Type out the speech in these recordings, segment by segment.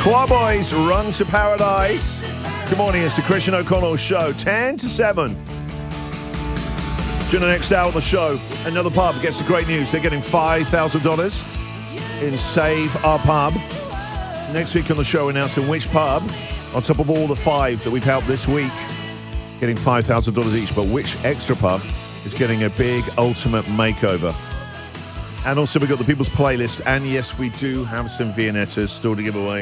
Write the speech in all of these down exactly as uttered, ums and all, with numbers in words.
Choir Boys, Run to Paradise. Good morning, it's the Christian O'Connell Show, ten to seven. During the next hour of the show, another pub gets the great news. They're getting five thousand dollars in Save Our Pub. Next week on the show, announcing which pub, on top of all the five that we've helped this week, getting five thousand dollars each, but which extra pub is getting a big ultimate makeover. And also we've got the People's Playlist, and yes, we do have some Viennettas still to give away.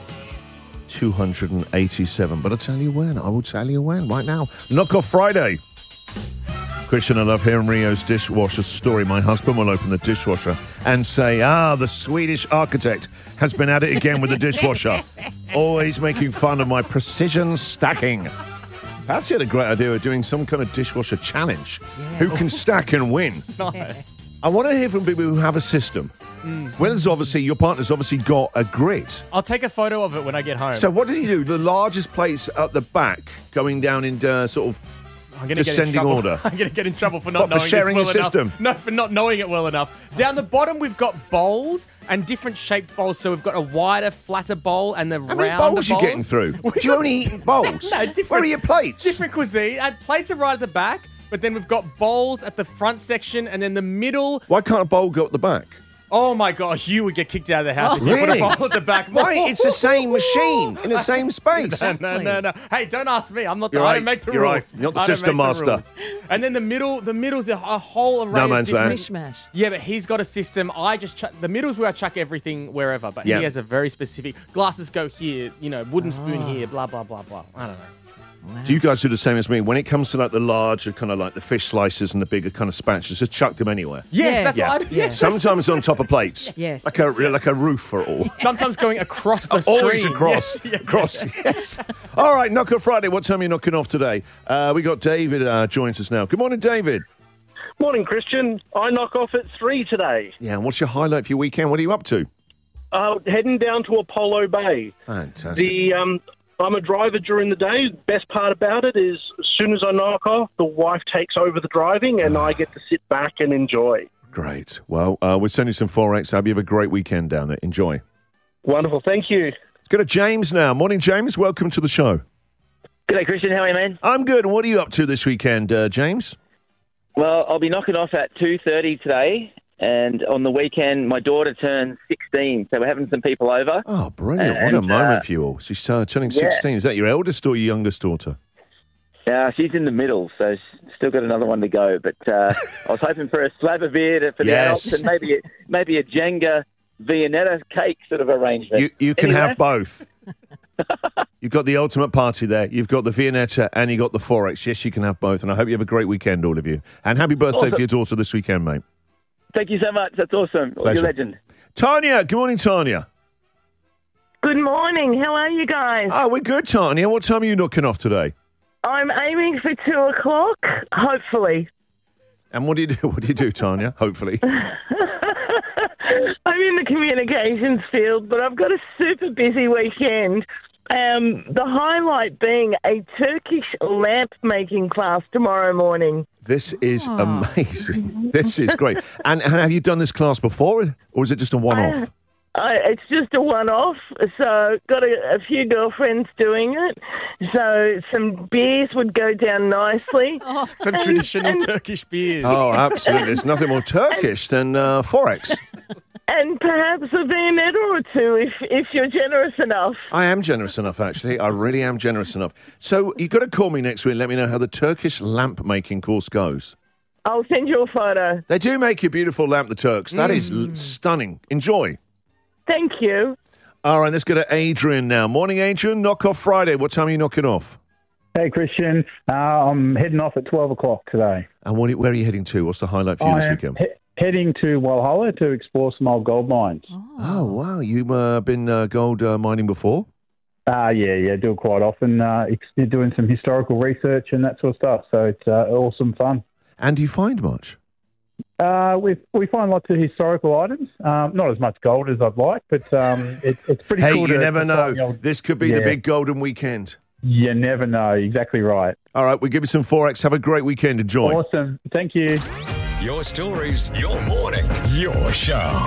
two hundred eighty-seven, but I'll tell you when. I will tell you when, right now. Knock Off Friday. Christian, I love hearing Rio's dishwasher story. My husband will open the dishwasher and say, ah, the Swedish architect has been at it again with the dishwasher. Always making fun of my precision stacking. Patsy had a great idea of doing some kind of dishwasher challenge. Yeah. Who can stack and win? Nice. I want to hear from people who have a system. Mm. Well, there's obviously, your partner's obviously got a grid. I'll take a photo of it when I get home. So what did he do? The largest plates at the back going down in uh, sort of I'm gonna descending get in order. I'm going to get in trouble for not what, knowing for sharing this well your enough. system? No, for not knowing it well enough. Down the bottom, we've got bowls and different shaped bowls. So we've got a wider, flatter bowl and the How rounder many bowls bowls. are you getting through? Do you only eat bowls? No, different. Where are your plates? Different cuisine. Uh, plates are right at the back, but then we've got bowls at the front section and then the middle. Why can't a bowl go at the back? Oh my God, you would get kicked out of the house Oh, if you really? put a bowl at the back. Why? It's the same machine in the same space. No, no, no, no. Hey, don't ask me. I'm not the You're I right. don't make the You're rules. right. You're not the I don't system make master. rules. And then the middle, the middle's a, a whole array No of man's different... land. Mishmash. Yeah, but he's got a system. I just chuck... The middle's where I chuck everything wherever, but Yeah. he has a very specific... Glasses go here, you know, wooden spoon here, blah, blah, blah, blah. I don't know. Do you guys do the same as me? When it comes to like the larger kind of like the fish slices and the bigger kind of spatulas, just chuck them anywhere. Yes, Yes. that's Yeah. what I do. Yes. Sometimes on top of plates. Yes. Like a like a roof for it all. Sometimes going across the stream. Always across. Yes, yeah, Across, yes. All right, Knock Off Friday. What time are you knocking off today? Uh, we got David uh, joins us now. Good morning, David. Morning, Christian. I knock off at three today. Yeah, and what's your highlight for your weekend? What are you up to? Uh, heading down to Apollo Bay. Fantastic. The um, I'm a driver during the day. Best part about it is as soon as I knock off, the wife takes over the driving and I get to sit back and enjoy. Great. Well, uh, we're sending some Forex. I hope you have a great weekend down there. Enjoy. Wonderful. Thank you. Let's go to James now. Morning, James. Welcome to the show. G'day, Christian. How are you, man? I'm good. And what are you up to this weekend, uh, James? Well, I'll be knocking off at two thirty today, and on the weekend, my daughter turns sixteen, so we're having some people over. Oh, brilliant. what And, a moment uh, for you all. She's uh, turning yeah. sixteen. Is that your eldest or your youngest daughter? Uh, she's in the middle, so she's still got another one to go. But uh, I was hoping for a slab of beer to- for the Yes. adults and maybe a, maybe a Jenga Viennetta cake sort of arrangement. You, you can Anyway. have both. You've got the ultimate party there. You've got the Viennetta and you got the Forex. Yes, you can have both. And I hope you have a great weekend, all of you. And happy birthday Awesome. for your daughter this weekend, mate. Thank you so much. That's awesome. Pleasure. You're a legend. Tanya, good morning, Tanya. Good morning. How are you guys? Oh, we're good, Tanya. What time are you knocking off today? I'm aiming for two o'clock, hopefully. And what do you do? What do you do, Tanya? Hopefully. I'm in the communications field, but I've got a super busy weekend. Um, the highlight being a Turkish lamp making class tomorrow morning. This is amazing. This is great. And, and have you done this class before, or is it just a one-off? I, it's just a one-off, so got a, a few girlfriends doing it. So some beers would go down nicely. Some And- traditional and- Turkish beers. Oh, absolutely. There's nothing more Turkish than uh, Forex. And perhaps a Viennetta or two if, if you're generous enough. I am generous enough, actually. I really am generous enough. So you've got to call me next week and let me know how the Turkish lamp-making course goes. I'll send you a photo. They do make a beautiful lamp, the Turks. That is l- stunning. Enjoy. Thank you. All right, let's go to Adrian now. Morning, Adrian. Knock off Friday. What time are you knocking off? Hey, Christian. Uh, I'm heading off at twelve o'clock today. And what, where are you heading to? What's the highlight for you this I'm weekend? he- heading to Walhalla to explore some old gold mines. Oh, wow. You've uh, been uh, gold uh, mining before? Uh, yeah, yeah, do it quite often. Uh, ex- doing some historical research and that sort of stuff. So it's uh, awesome fun. And do you find much? Uh, we we find lots of historical items. Um, not as much gold as I'd like, but um, it, it's pretty Hey, cool. you to, never to know. find the old- This could be the Yeah. big golden weekend. You never know. Exactly right. All right, we'll give you some Forex. Have a great weekend. Enjoy. Awesome. Thank you. Your stories, your morning, your show.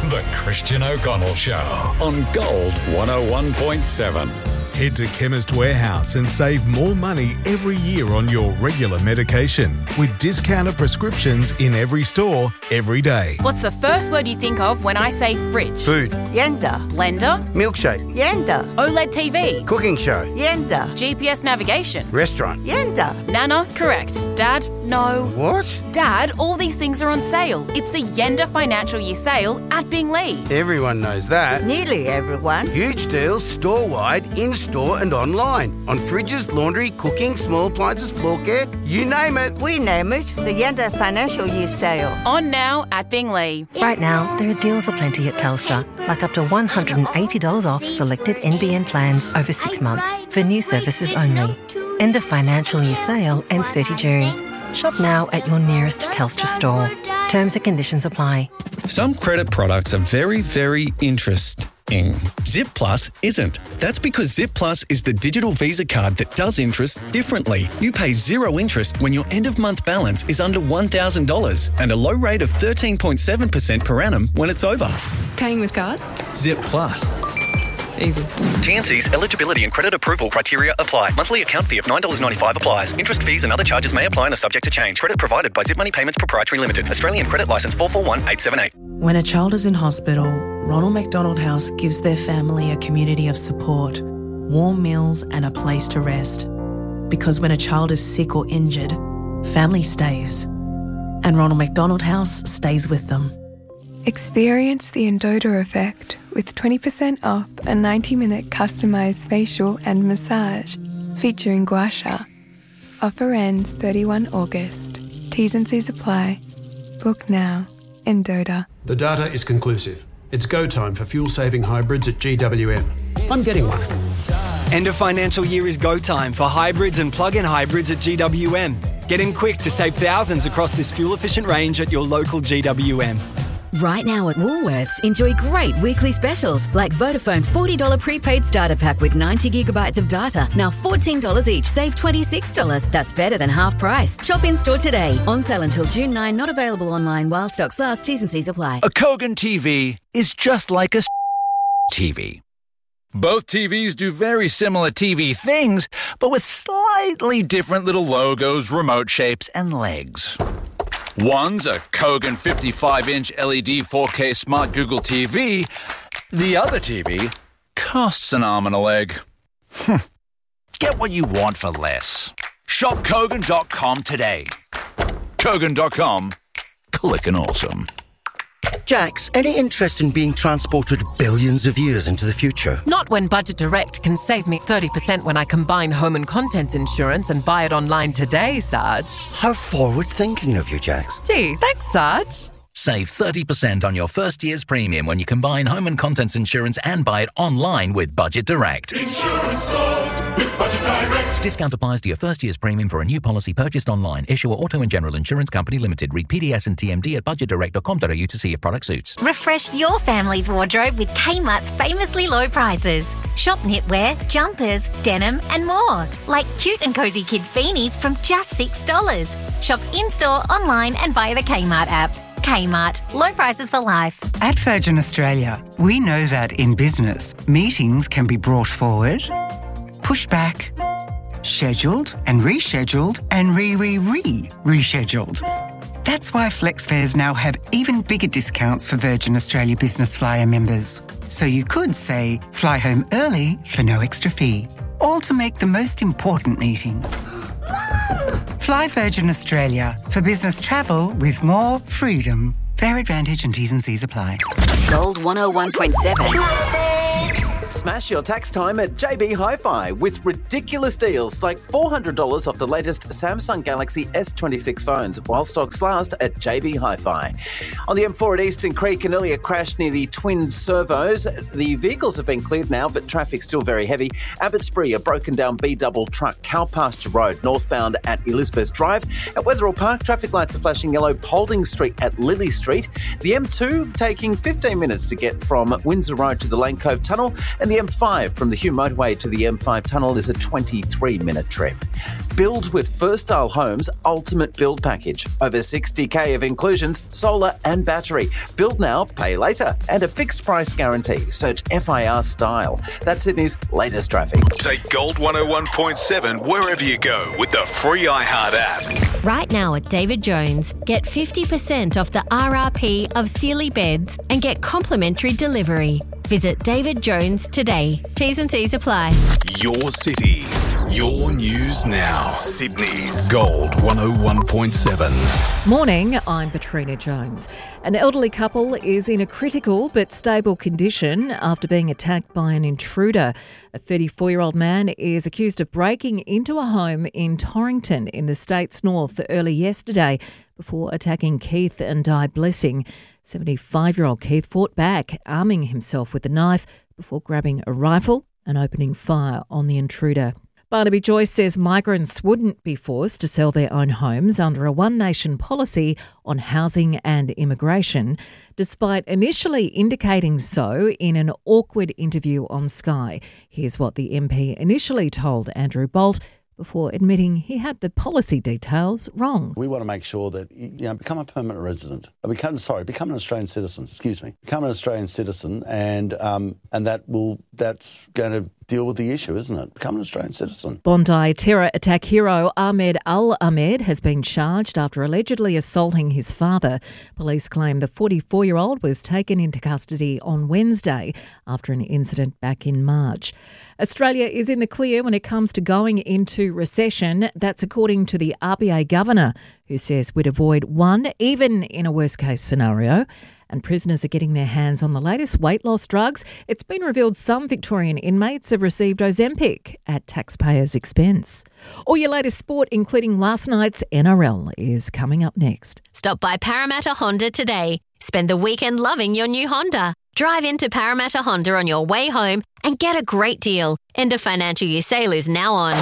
The Christian O'Connell Show on Gold one oh one point seven. Head to Chemist Warehouse and save more money every year on your regular medication with discounted prescriptions in every store, every day. What's the first word you think of when I say fridge? Food. Yenda. Blender. Milkshake. Yenda. OLED T V. Cooking show. Yenda. G P S navigation. Restaurant. Yenda. Nana, correct. Dad, no. What? Dad, all these things are on sale. It's the Yenda Financial Year Sale at Binglee. Everyone knows that. Nearly everyone. Huge deals store-wide, in-store and online. On fridges, laundry, cooking, small appliances, floor care, you name it. We name it the Yenda Financial Year Sale. On now at Binglee. Right now, there are deals aplenty at Telstra, like up to one hundred eighty dollars off selected N B N plans over six months for new services only. End of financial year sale ends thirtieth of June. Shop now at your nearest Telstra store. Terms and conditions apply. Some credit products are very, very interesting. Zip Plus isn't. That's because Zip Plus is the digital Visa card that does interest differently. You pay zero interest when your end-of-month balance is under one thousand dollars and a low rate of thirteen point seven percent per annum when it's over. Paying with card? Zip Plus. Easy. T N Cs, eligibility and credit approval criteria apply. Monthly account fee of nine dollars ninety-five applies. Interest fees and other charges may apply and are subject to change. Credit provided by Zip Money Payments Proprietary Limited. Australian Credit Licence four four one eight seven eight. When a child is in hospital, Ronald McDonald House gives their family a community of support, warm meals and a place to rest. Because when a child is sick or injured, family stays. And Ronald McDonald House stays with them. Experience the Endota effect with twenty percent off a ninety minute customised facial and massage featuring gua sha. Offer ends thirty-first of August. T's and C's apply. Book now. Endota. The data is conclusive. It's go time for fuel-saving hybrids at G W M. I'm getting one. End of financial year is go time for hybrids and plug-in hybrids at G W M. Get in quick to save thousands across this fuel-efficient range at your local G W M. Right now at Woolworths, enjoy great weekly specials like Vodafone forty dollars prepaid starter pack with ninety gigabytes of data. Now fourteen dollars each, save twenty-six dollars. That's better than half price. Shop in-store today. On sale until June ninth, not available online while stocks last. T's and C's apply. A Kogan T V is just like a T V. Both T Vs do very similar T V things, but with slightly different little logos, remote shapes, and legs. One's a Kogan fifty-five inch L E D four K Smart Google T V. The other T V costs an arm and a leg. Get what you want for less. Shop Kogan dot com today. Kogan dot com. Clickin' awesome. Jax, any interest in being transported billions of years into the future? Not when Budget Direct can save me thirty percent when I combine home and contents insurance and buy it online today, Sarge. How forward-thinking of you, Jax. Gee, thanks, Sarge. Save thirty percent on your first year's premium when you combine home and contents insurance and buy it online with Budget Direct. Insurance solved with Budget Direct. Discount applies to your first year's premium for a new policy purchased online. Issuer Auto and General Insurance Company Limited. Read P D S and T M D at budget direct dot com dot a u to see if product suits. Refresh your family's wardrobe with Kmart's famously low prices. Shop knitwear, jumpers, denim and more. Like cute and cozy kids beanies from just six dollars. Shop in-store, online and via the Kmart app. Kmart. Low prices for life. At Virgin Australia, we know that in business, meetings can be brought forward, pushed back, scheduled and rescheduled and re-re-re-rescheduled. That's why FlexFares now have even bigger discounts for Virgin Australia Business Flyer members. So you could say, fly home early for no extra fee. All to make the most important meeting. Fly Virgin Australia for business travel with more freedom. Fair advantage and T's and C's apply. Gold one oh one point seven. Smash your tax time at J B Hi-Fi with ridiculous deals like four hundred dollars off the latest Samsung Galaxy S twenty-six phones while stocks last at J B Hi-Fi. On the M four at Eastern Creek, an earlier crash near the twin servos. The vehicles have been cleared now, but traffic's still very heavy. Abbotsbury, a broken down B-double truck, Cowpasture Road, northbound at Elizabeth Drive. At Wetherill Park, traffic lights are flashing yellow, Paulding Street at Lily Street. The M two taking fifteen minutes to get from Windsor Road to the Lane Cove Tunnel, and the M five from the Hume Motorway to the M five Tunnel is a twenty-three minute trip. Build with First Style Homes Ultimate Build Package. Over sixty thousand of inclusions, solar and battery. Build now, pay later. And a fixed price guarantee. Search F I R Style. That's Sydney's latest traffic. Take Gold one oh one point seven wherever you go with the free iHeart app. Right now at David Jones, get fifty percent off the R R P of Sealy beds and get complimentary delivery. Visit David Jones today. T's and C's apply. Your city, your news now. Sydney's Gold one oh one point seven. Morning, I'm Katrina Jones. An elderly couple is in a critical but stable condition after being attacked by an intruder. A thirty-four-year-old man is accused of breaking into a home in Torrington in the state's north early yesterday before attacking Keith and Di Blessing. seventy-five-year-old Keith fought back, arming himself with a knife before grabbing a rifle and opening fire on the intruder. Barnaby Joyce says migrants wouldn't be forced to sell their own homes under a One Nation policy on housing and immigration, despite initially indicating so in an awkward interview on Sky. Here's what the M P initially told Andrew Bolt before admitting he had the policy details wrong. We want to make sure that, you know, become a permanent resident. Become, sorry, become an Australian citizen, excuse me. Become an Australian citizen and um, and that will that's going to deal with the issue, isn't it? Become an Australian citizen. Bondi terror attack hero Ahmed Al-Ahmed has been charged after allegedly assaulting his father. Police claim the forty-four-year-old was taken into custody on Wednesday after an incident back in March. Australia is in the clear when it comes to going into recession. That's according to the R B A governor, who says we'd avoid one, even in a worst-case scenario. And prisoners are getting their hands on the latest weight loss drugs. It's been revealed some Victorian inmates have received Ozempic at taxpayers' expense. All your latest sport, including last night's N R L, is coming up next. Stop by Parramatta Honda today. Spend the weekend loving your new Honda. Drive into Parramatta Honda on your way home and get a great deal. End of financial year sale is now on.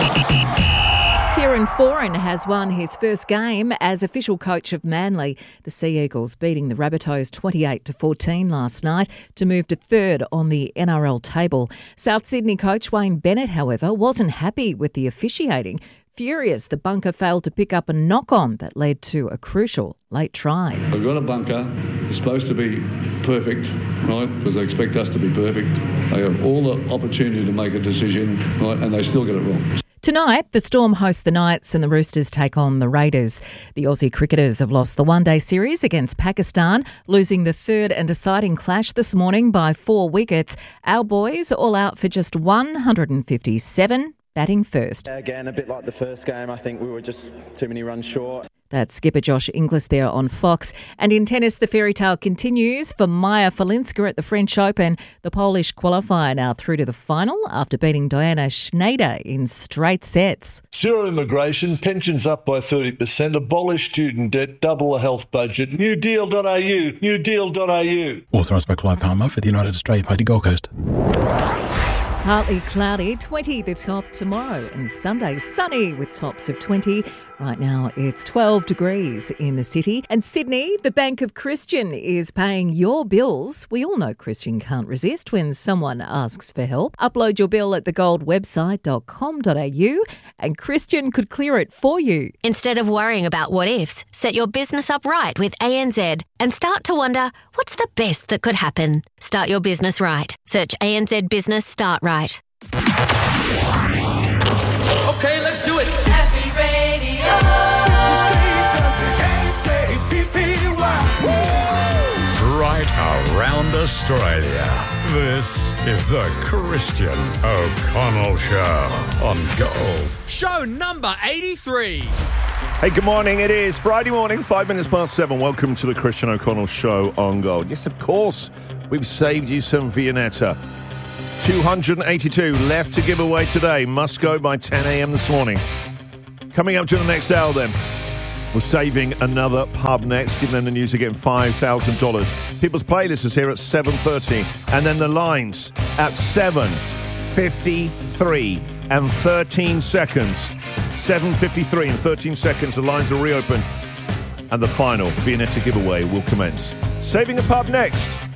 Kieran Foran has won his first game as official coach of Manly. The Sea Eagles beating the Rabbitohs twenty-eight to fourteen last night to move to third on the N R L table. South Sydney coach Wayne Bennett, however, wasn't happy with the officiating. Furious, the bunker failed to pick up a knock-on that led to a crucial late try. They've got a bunker. It's supposed to be perfect, right, because they expect us to be perfect. They have all the opportunity to make a decision, right, and they still get it wrong. Tonight, the Storm host the Knights and the Roosters take on the Raiders. The Aussie cricketers have lost the one-day series against Pakistan, losing the third and deciding clash this morning by four wickets. Our boys all out for just one hundred fifty-seven, batting first. Again, a bit like the first game, I think we were just too many runs short. That's skipper Josh Inglis there on Fox. And in tennis, the fairy tale continues for Maja Falinska at the French Open. The Polish qualifier now through to the final after beating Diana Schneider in straight sets. Zero immigration, pensions up by thirty percent, abolish student debt, double the health budget. new deal dot a u, new deal dot a u. Authorised by Clive Palmer for the United Australia Party Gold Coast. Partly cloudy, twenty the top tomorrow, and Sunday sunny with tops of twenty. Right now it's twelve degrees in the city. And Sydney, the Bank of Christian is paying your bills. We all know Christian can't resist when someone asks for help. Upload your bill at the gold website dot com dot a u and Christian could clear it for you. Instead of worrying about what ifs, set your business up right with A N Z and start to wonder, what's the best that could happen? Start your business right. Search A N Z Business Start Right. Okay, let's do it. Happy Radio. Right around Australia. This is the Christian O'Connell Show on Gold. Show number eighty-three. Hey, good morning. It is Friday morning, five minutes past seven. Welcome to the Christian O'Connell Show on Gold. Yes, of course, we've saved you some Viennetta. two hundred eighty-two left to give away today. Must go by ten a.m. this morning. Coming up to the next hour then, we're saving another pub next. Giving them the news, again, five thousand dollars. People's Playlist is here at seven thirty. And then the lines at seven fifty-three and thirteen seconds. seven fifty-three and thirteen seconds. The lines will reopen. And the final Viennetta giveaway will commence. Saving a pub next.